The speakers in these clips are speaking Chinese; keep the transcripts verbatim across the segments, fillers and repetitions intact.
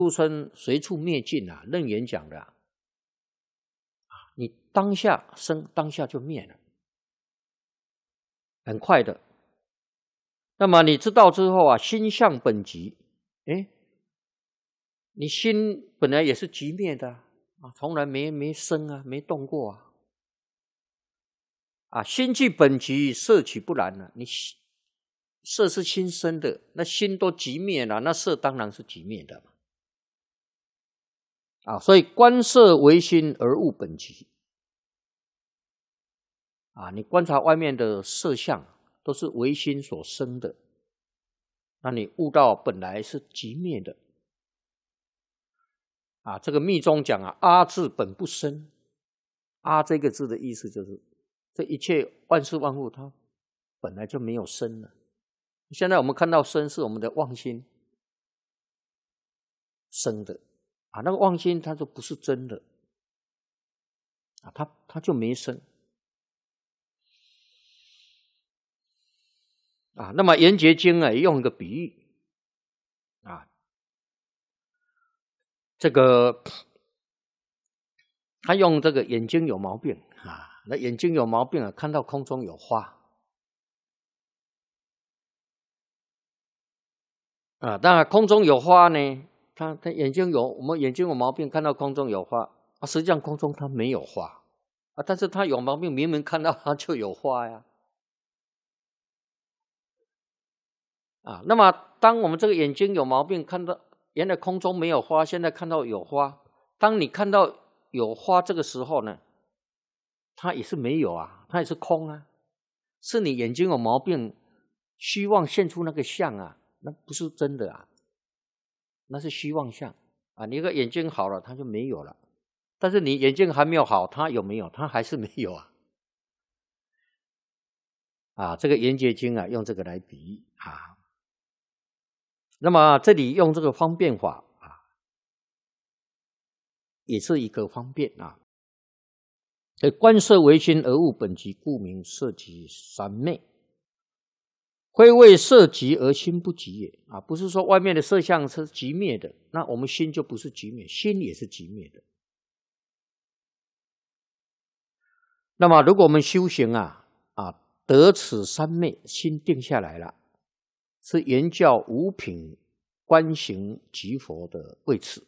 出生随处灭尽啊，楞严讲的啊，你当下生，当下就灭了，很快的。那么你知道之后啊，心相本寂，哎，你心本来也是寂灭的啊，啊从来没没生啊，没动过啊。啊，心即本寂，色岂不然呢、啊？你色是心生的，那心都寂灭了，那色当然是寂灭的嘛。啊，所以观色为心而悟本寂。啊，你观察外面的色相，都是唯心所生的，那你悟到本来是寂灭的。啊，这个密宗讲啊，阿字本不生。阿这个字的意思就是，这一切万事万物它本来就没有生了。现在我们看到生是我们的妄心生的啊，那个妄心它就不是真的啊，它它就没生啊。那么圆觉经啊，用一个比喻啊，这个他用这个眼睛有毛病啊，那眼睛有毛病啊，看到空中有花啊，当然空中有花呢，他他眼睛有我们眼睛有毛病，看到空中有花啊，实际上空中它没有花啊，但是他有毛病，明明看到它就有花呀。啊，那么当我们这个眼睛有毛病，看到原来空中没有花，现在看到有花，当你看到有花这个时候呢，它也是没有啊，它也是空啊，是你眼睛有毛病，虚妄现出那个相啊，那不是真的啊，那是虚妄相啊。你个眼睛好了，它就没有了，但是你眼睛还没有好，它有没有？它还是没有啊。啊，这个圆觉经啊，用这个来比喻啊。那么这里用这个方便法啊，也是一个方便啊。所以观色为心而悟本寂，故名色寂三昧。非为色寂而心不寂也啊，不是说外面的色相是寂灭的，那我们心就不是寂灭，心也是寂灭的。那么如果我们修行啊啊得此三昧，心定下来了，是圆教五品观行即佛的位次。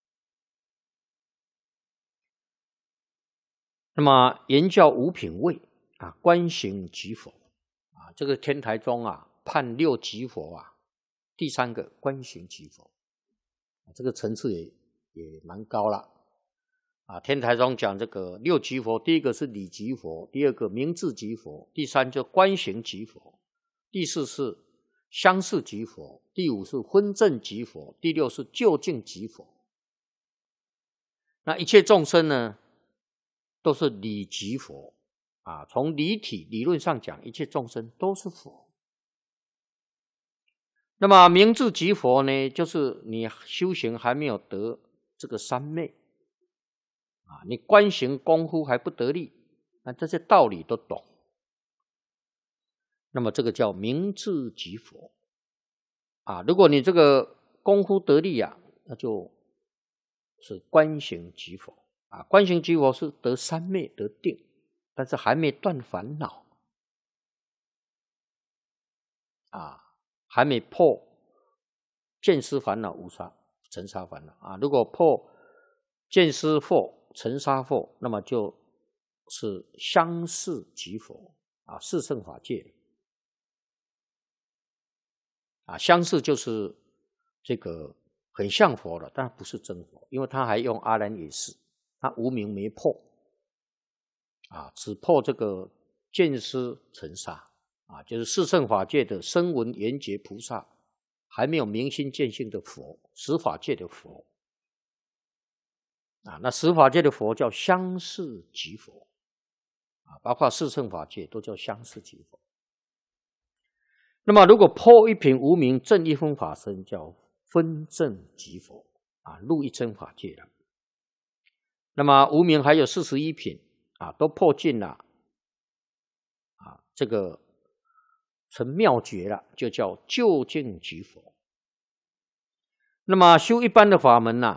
那么圆教五品位啊，观行即佛啊，这个天台宗啊判六即佛啊，第三个观行即佛，这个层次也也蛮高了啊。天台宗讲这个六即佛，第一个是理即佛，第二个明智即佛，第三就观行即佛，第四是相似即佛，第五是分证即佛，第六是究竟即佛。那一切众生呢，都是理即佛啊。从理体理论上讲，一切众生都是佛。那么明智即佛呢，就是你修行还没有得这个三昧啊，你观行功夫还不得力，那这些道理都懂。那么这个叫明智即佛啊。如果你这个功夫得力啊，那就是观行即佛啊。观行即佛是得三昧得定，但是还没断烦恼啊，还没破见思烦恼无杀尘沙烦恼啊。如果破见思惑尘沙惑，那么就是相似即佛啊，四圣法界啊，相似就是这个很像佛了，但不是真佛，因为他还用阿难也是，他无明没破啊，只破这个见思尘沙啊，就是四圣法界的声闻缘觉菩萨，还没有明心见性的佛，十法界的佛啊。那十法界的佛叫相似即佛啊，包括四圣法界都叫相似即佛。那么如果破一品无明，证一分法身，叫分证即佛啊，入一真法界了。那么无明还有四十一品啊，都破尽了啊，这个成妙觉了，就叫究竟即佛。 那么修一般的法门呐、啊，